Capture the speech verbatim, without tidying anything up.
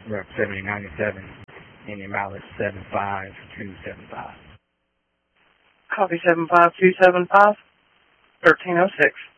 rep seventy ninety-seven, and your mileage seven five two seven five. Copy seven five two seven five, thirteen oh six.